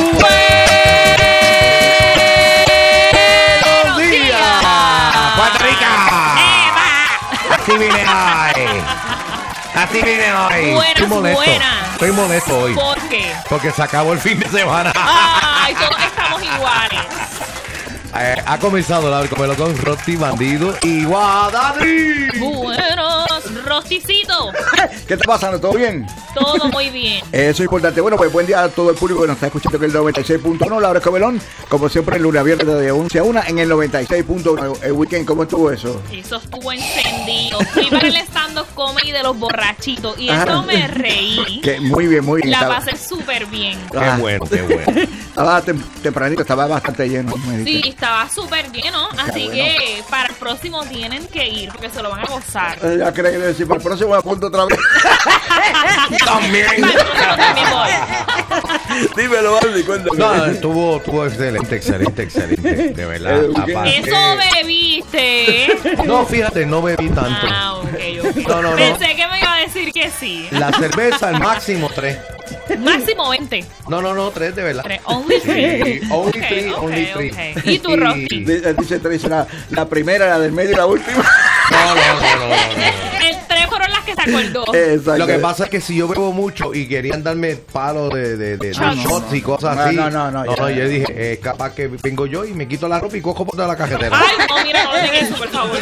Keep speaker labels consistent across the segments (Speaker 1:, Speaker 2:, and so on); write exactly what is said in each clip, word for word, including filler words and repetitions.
Speaker 1: Así vine hoy. Así vine hoy.
Speaker 2: Buenas,
Speaker 1: Estoy molesto.
Speaker 2: buenas.
Speaker 1: Estoy molesto hoy.
Speaker 2: ¿Por qué?
Speaker 1: Porque se acabó el fin de semana.
Speaker 2: Ay, todos estamos iguales.
Speaker 1: Eh, ha comenzado la Comelo con Rosti, Bandido y Guadalí.
Speaker 2: Buenos, Rosticito.
Speaker 3: ¿Qué está pasando? ¿Todo bien?
Speaker 2: Todo muy bien.
Speaker 3: Eso es importante. Bueno, pues buen día a todo el público que nos está escuchando, que es el noventa y seis punto uno, Laura Escobilón, como siempre el lunes abierto de once a una en el noventa y seis punto uno. El weekend, ¿cómo estuvo eso?
Speaker 2: Eso estuvo encendido. Fui para el stand-up comedy de los borrachitos y
Speaker 3: Ajá.
Speaker 2: eso me reí.
Speaker 3: Que muy bien, muy bien.
Speaker 2: La
Speaker 3: Estaba-
Speaker 2: pasé súper bien.
Speaker 1: Qué
Speaker 3: Ah.
Speaker 1: bueno, qué bueno.
Speaker 3: Estaba tem- tempranito, estaba bastante lleno. me
Speaker 2: Sí,
Speaker 3: dice.
Speaker 2: estaba súper lleno, así
Speaker 3: bueno.
Speaker 2: que para el próximo tienen que ir porque se lo van a gozar.
Speaker 3: Eh, Ya creo que decir, para el próximo apunto otra vez.
Speaker 1: También.
Speaker 2: Para el próximo también voy.
Speaker 3: Dímelo, Andy, cuéntame.
Speaker 1: No, estuvo, estuvo excelente, excelente, excelente. De verdad.
Speaker 3: Eh, ¿qué?
Speaker 1: aparte-
Speaker 2: Eso bebiste.
Speaker 1: No, fíjate, no bebí tanto.
Speaker 2: Ah, ok, ok.
Speaker 1: No, no, no.
Speaker 2: Pensé que me iba a decir que sí.
Speaker 1: La cerveza al máximo tres.
Speaker 2: Máximo veinte.
Speaker 1: No, no, no, tres de verdad.
Speaker 2: Tres. Only three.
Speaker 1: Sí, only
Speaker 2: Ok,
Speaker 1: three,
Speaker 2: ok,
Speaker 1: only three.
Speaker 2: ok. ¿Y tú, Rocky?
Speaker 3: Dice, dice, dice la, la primera, la del medio y la última.
Speaker 1: No, no, no, no, no, no.
Speaker 2: El tres fueron las que se acordó.
Speaker 3: Exacto.
Speaker 1: Lo que pasa es que si yo bebo mucho y querían darme palos de, de, de, de
Speaker 2: Shots.
Speaker 1: shots y cosas
Speaker 3: No,
Speaker 1: así,
Speaker 3: no, no, no,
Speaker 1: no,
Speaker 3: ya.
Speaker 1: yo dije, es capaz que vengo yo y me quito la ropa y cojo por toda la cajetera.
Speaker 2: Ay, no, mira, no den eso, por favor.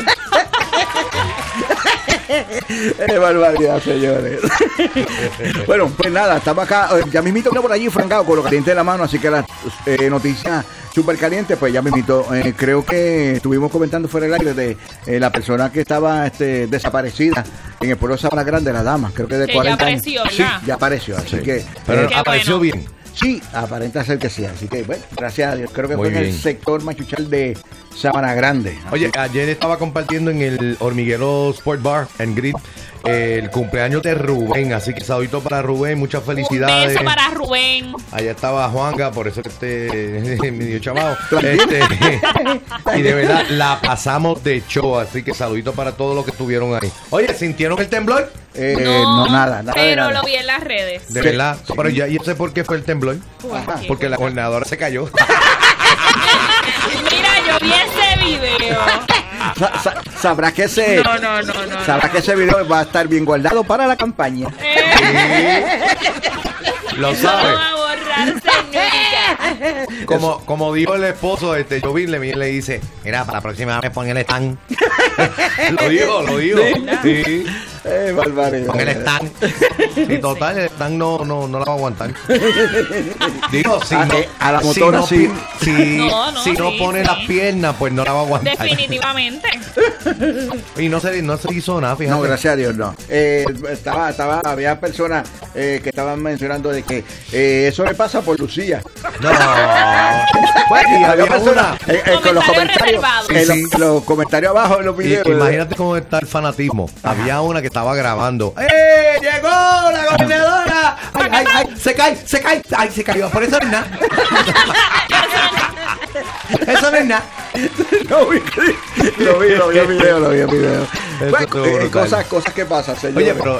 Speaker 3: Es barbaridad, señores. Bueno, pues nada, estamos acá. eh, Ya mismito por allí, frangado, con lo caliente de la mano. Así que las eh, noticias súper calientes, pues ya mismito. Eh, creo que estuvimos comentando fuera del aire de eh, la persona que estaba este, desaparecida en el pueblo de Sabana Grande, la dama. Creo que de
Speaker 2: Que ya
Speaker 3: cuarenta
Speaker 2: apareció,
Speaker 3: años.
Speaker 2: ¿verdad?
Speaker 3: Sí, ya apareció. Así
Speaker 1: Sí.
Speaker 3: que.
Speaker 1: Pero
Speaker 3: eh,
Speaker 2: Qué
Speaker 1: apareció
Speaker 2: bueno.
Speaker 1: bien.
Speaker 3: Sí, aparenta ser que sí. Así que, bueno, gracias a Dios. Creo que
Speaker 1: Muy
Speaker 3: fue en el
Speaker 1: bien.
Speaker 3: sector machuchal de Sabana Grande.
Speaker 1: Oye, ayer estaba compartiendo en el Hormiguero Sport Bar en Grid el cumpleaños de Rubén, así que saludito para Rubén, muchas
Speaker 2: Un
Speaker 1: felicidades.
Speaker 2: beso para Rubén.
Speaker 1: Allá estaba Juanga, por eso que este medio chavado. Este, y de verdad la pasamos de show, así que saludito para todos los que estuvieron ahí. Oye, ¿sintieron el temblor?
Speaker 3: Eh, no, nada, nada. de
Speaker 2: Pero
Speaker 3: nada.
Speaker 2: lo vi en las redes.
Speaker 1: De
Speaker 3: Sí.
Speaker 1: verdad. Pero ya yo sé por qué fue el temblor.
Speaker 2: ¿Por qué?
Speaker 1: Porque la gobernadora se cayó.
Speaker 2: Mira, yo vi ese video.
Speaker 3: Sa- sa- sabrás que ese.
Speaker 2: No, no, no, no.
Speaker 3: Sabrás que ese video va a estar bien guardado para la campaña.
Speaker 2: Eh,
Speaker 1: Lo
Speaker 2: eso no
Speaker 1: sabe.
Speaker 2: va a borrarse nunca.
Speaker 1: Como, como dijo el esposo de este Jovín, le, le dice, mira, para la próxima vez pon el stand. Lo dijo, lo dijo. Sí,
Speaker 3: Eh, barbaridad.
Speaker 1: pon el stand. Y total, el stand no, no, no la va a aguantar. Digo, si
Speaker 3: A-
Speaker 1: no,
Speaker 3: eh, a la
Speaker 1: si
Speaker 3: motora
Speaker 1: no,
Speaker 3: sí.
Speaker 1: pi- Si
Speaker 2: No, no,
Speaker 1: si no
Speaker 2: sí,
Speaker 1: pone
Speaker 2: sí.
Speaker 1: las piernas, pues no la va a aguantar.
Speaker 2: Definitivamente.
Speaker 1: Y no se, no se hizo nada, fíjate.
Speaker 3: No, gracias a Dios, no. Eh, estaba, estaba, había personas eh, que estaban mencionando de que eh, eso le pasa por Lucía.
Speaker 1: No. Bueno, y había
Speaker 3: personas
Speaker 1: una.
Speaker 3: eh, eh, con los
Speaker 2: Comentario
Speaker 3: comentarios,
Speaker 2: reservado.
Speaker 3: en
Speaker 1: Sí,
Speaker 3: los,
Speaker 1: sí.
Speaker 3: los comentarios abajo en los
Speaker 1: Y-
Speaker 3: videos.
Speaker 1: imagínate cómo está el fanatismo. Había una que estaba grabando. ¡Eh! ¡Llegó la gobernadora! ¡Ay, ay, ay! ¡Se cae! ¡Se cae! ¡Ay, se cayó! Por eso no es nada. Eso no es nada.
Speaker 3: Lo vi, lo vi, lo vi el video, lo vi el video.
Speaker 1: Eso
Speaker 3: Bueno,
Speaker 1: estuvo
Speaker 3: eh,
Speaker 1: brutal.
Speaker 3: cosas, cosas que pasan, señores.
Speaker 1: Oye, pero